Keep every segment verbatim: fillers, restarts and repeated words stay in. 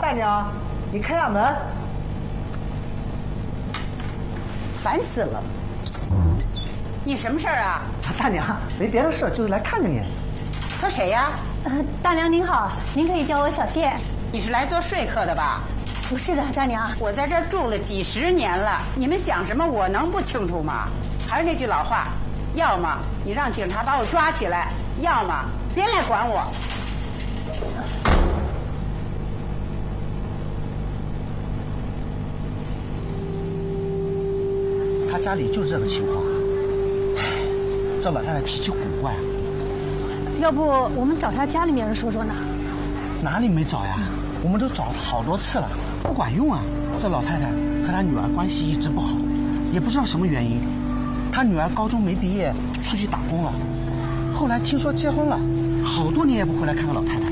大娘，你开下门。 烦死了！你什么事儿啊？ 大娘，没别的事，就是来看看您。 他谁呀？ 呃，大娘您好，您可以叫我小谢。 你是来做说客的吧？ 不是的，大娘， 我在这儿住了几十年了，你们想什么我能不清楚吗？还是那句老话，要么你让警察把我抓起来，要么别来管我。 他家里就是这个情况。唉，这老太太脾气古怪。 要不我们找他家里面人说说呢？ 哪里没找呀？我们都找好多次了，不管用啊！这老太太和她女儿关系一直不好，也不知道什么原因。她女儿高中没毕业，出去打工了，后来听说结婚了，好多年也不回来看看老太太。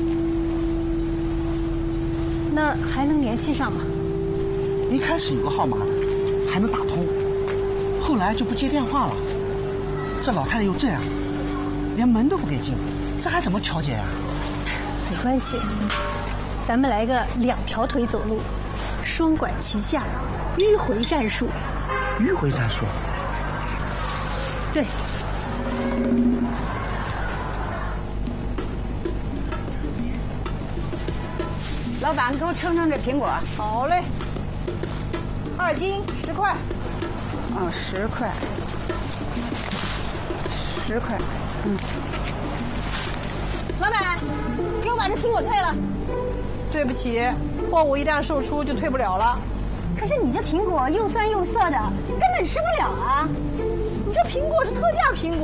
那还能联系上吗？ 一开始有个号码的，还能打通，后来就不接电话了。这老太太又这样，连门都不给进，这还怎么调解呀？ 没关系，咱们来个两条腿走路，双管齐下，迂回战术。 迂回战术？ 对。 老板，给我称称这苹果。 好嘞，二斤十块。 哦，十块，十块，嗯。 老板，给我把这苹果退了。对不起，货物一旦售出就退不了了。 可是你这苹果又酸又涩的，根本吃不了啊！ 你这苹果是特价苹果。